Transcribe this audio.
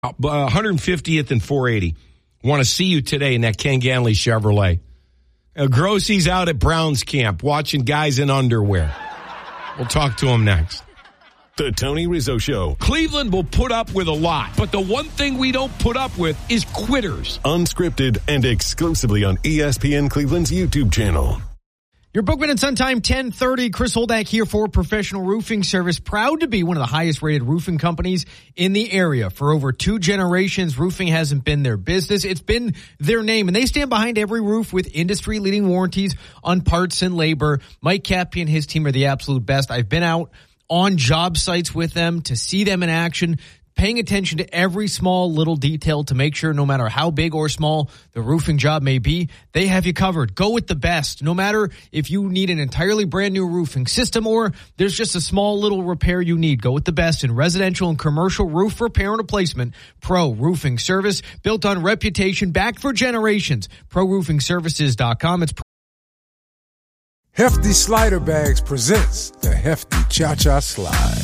150th and 480. Want to see you today in that Ken Ganley Chevrolet. Grossie's out at Browns camp watching guys in underwear. We'll talk to him next. The Tony Rizzo Show. Cleveland will put up with a lot, but the one thing we don't put up with is quitters. Unscripted and exclusively on ESPN Cleveland's YouTube channel. Your Bookman and Son time, 10:30. Chris Holdak here for Professional Roofing Service. Proud to be one of the highest rated roofing companies in the area. For over 2 generations, roofing hasn't been their business. It's been their name, and they stand behind every roof with industry-leading warranties on parts and labor. Mike Cappy and his team are the absolute best. I've been out on job sites with them to see them in action, paying attention to every small little detail to make sure no matter how big or small the roofing job may be, they have you covered. Go with the best. No matter if you need an entirely brand new roofing system or there's just a small little repair you need, go with the best in residential and commercial roof repair and replacement. Pro Roofing Service, built on reputation, backed for generations. ProRoofingServices.com. It's Hefty Slider Bags presents the Hefty Cha-Cha Slide.